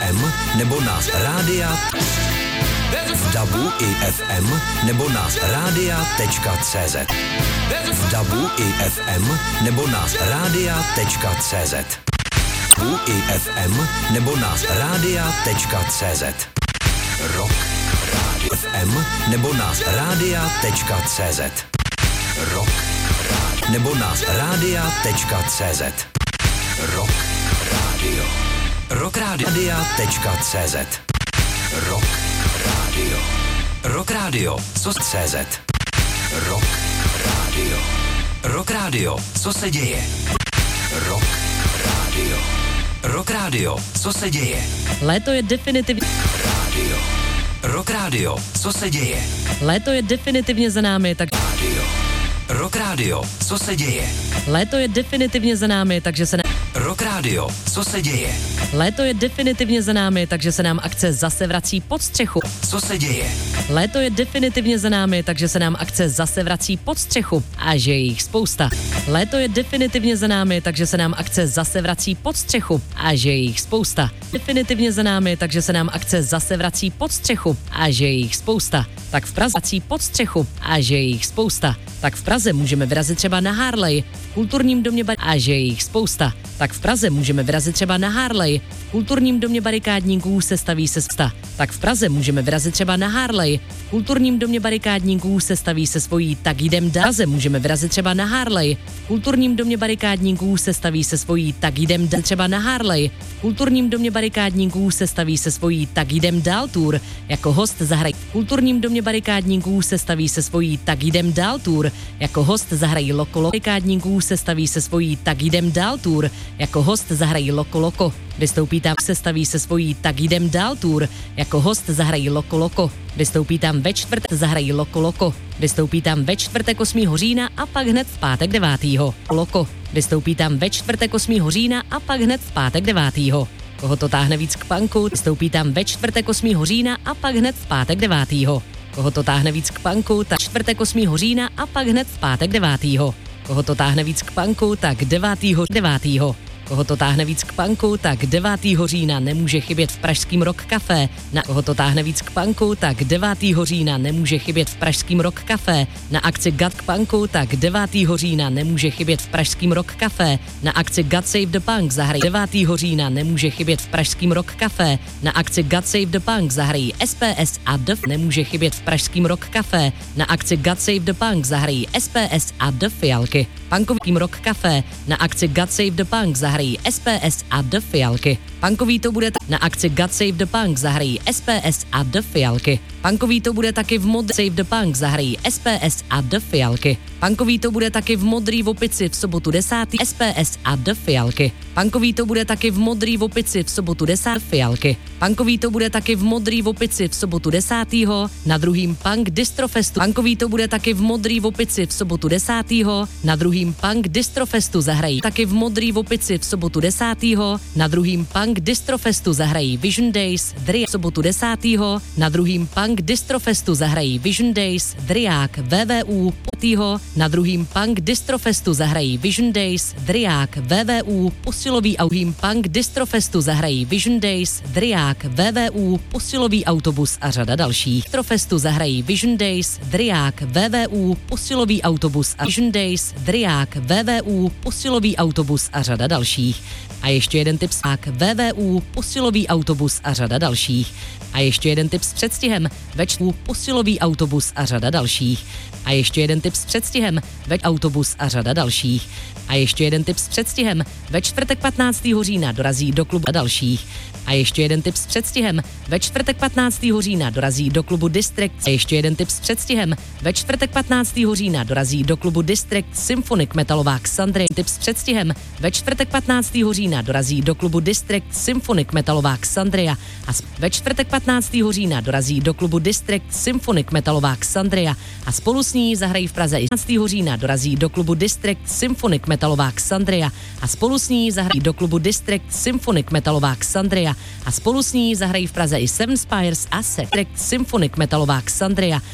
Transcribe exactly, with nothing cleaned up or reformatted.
M nebo nás rádia v dabu i F M nebo nás rádia.cz v dabu i F M nebo nás rádia.cz dabu i F M nebo nás rádia.cz Rock Radio F M nebo nás rádia.cz Rock Radio nebo nás rádia.cz Rock Radio Rock Radio.cz Rock Radio Rock Radio co C Z Rock Radio Rock Radio co se děje Rock Radio Rock Radio co se děje Léto je definitivně Radio Rock Radio co se děje Léto je definitivně za námi, tak Radio Rock Radio co se děje Léto je definitivně za námi, takže se na... Rock Radio co se děje Léto je definitivně za námi, takže se nám akce zase vrací pod střechu. Co se děje? Léto je definitivně za námi, takže se nám akce zase vrací pod střechu. A že je jich spousta. Léto je definitivně za námi, takže se nám akce zase vrací pod střechu. A že je jich spousta. Definitivně za námi, takže se nám akce zase vrací pod střechu. A že je jich spousta. Tak v Praze vrací pod střechu. A že je jich spousta. Tak v Praze můžeme vyrazit třeba na Harley. V kulturním domě bar... A že je jich spousta. Tak v Praze můžeme vyrazit třeba na Harley. V kulturním domě barikádníků se staví se sta. Tak v Praze můžeme vyrazit třeba na Harley. V kulturním domě barikádníků se staví se svojí. Tak jdem dál. V Praze můžeme vyrazit třeba na Harley. V kulturním domě barikádníků se staví se svojí. Tak jdem dál. Třeba na Harley. V kulturním domě barikádníků se staví se svojí. Tak jdem dál tour. Jako host zahrají. V kulturním domě barikádníků se staví se svojí. Tak jdem dál tour. Jako host zahrají Loko Loko. Barikádníků se staví se svojí. Tak jdem dál tour. Jako host zahrají Loko Loko. Vystoupí tam se staví se svojí. Tak jdem dál tour. Jako host zahrají Loko Loko. Vystoupí tam ve čtvrtek, zahrají Loko Loko. Vystoupí tam ve čtvrtek osmého října a pak hned v pátek devátého Loko. Vystoupí tam ve čtvrtek osmého října a pak hned v pátek devátého Koho to táhne víc k punku? Vystoupí tam ve čtvrtek osmého října a pak hned v pátek devátého Koho to táhne víc k punku? Tak čtvrtek osmého října a pak hned v pátek devátého Koho to táhne víc k punku? Tak devátého devátého Koho to táhne víc k punku, tak devátého října nemůže chybět v pražském Rock Café. Na koho to táhne víc k punku, tak devátého října nemůže chybět v pražském Rock Café. Na akci Got k punku, tak devátého října nemůže chybět v pražském Rock Café. Na akci God Save the Punk zahrají devátého října nemůže chybět v pražském Rock Café. Na akci God Save the Punk zahrají S P S a D F nemůže chybět v pražském Rock Café. Na akci God Save the Punk zahrají S P S a D Fialky. Punkovým Rock Café. Na akci God Save the Punk zahrají S P S a D Fialky. Punkový to bude ta- na akci God Save the Punk zahrají S P S a D Fialky. Punkový to bude taky v mod Save the Punk zahrají S P S a D Fialky. Punkový to bude taky v Modrý Vopici v sobotu desátého S P S a D Fialky. Punkový to bude taky v Modrý Vopici v sobotu desátého Fialky. Punkový to bude taky v Modrý Vopici v sobotu desátého na druhým Punk Distrofestu. Punkový to bude taky v Modrý Vopici v sobotu desátého na druhým Punk Distrofestu zahrají taky v Modrý Vopici v sobotu desátého na druhým Punk Distrofestu zahrají Vision Days Dry v sobotu desátého na druhým Punk Distrofestu zahrají Vision Days Dryák V V U potýho na druhým Punk Distrofestu zahrají Vision Days Dryák V V U posilový autím Punk Distrofestu zahrají Vision Days Dryák V V U posilový autobus a řada dalších. Distrofestu zahrají Vision Days Dryák V V U posilový autobus a Vision Days Dryák V V U posilový autobus a řada dalších. A ještě jeden tip sák V V U posilový autobus a řada dalších. A ještě jeden tip s předstihem večku posilový autobus a řada dalších. A ještě jeden tip s předstihem več autobus a řada dalších. A ještě jeden tip s předstihem ve čtvrtek patnáctého října dorazí do klubu a dalších. A ještě jeden tip s předstihem ve čtvrtek patnáctého října dorazí do klubu District. A ještě jeden tip s předstihem ve čtvrtek patnáctého října dorazí do klubu District Symphonic metalová Xandria. Tip s předstihem ve čtvrtek patnáctého října dorazí do klubu District Symphonic metalová Xandria. A ve čtvrtek patnáctého října dorazí do klubu District Symphonic metalová Xandria. A spolu s ní zahrají v Praze i patnáctého října dorazí do klubu District Symphonic metalová Xandria. A spolu s ní zahrají do klubu District Symphonic metalová Xandria. A spolu s ní zahrají v Praze i Seven Spires a District Symphonic metalová Xandria.